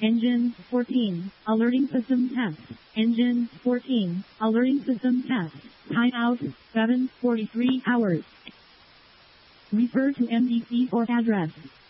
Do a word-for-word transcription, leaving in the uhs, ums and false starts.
Engine fourteen. Alerting system test. Engine fourteen. Alerting system test. Timeout seven forty-three hours. Refer to M D C for address.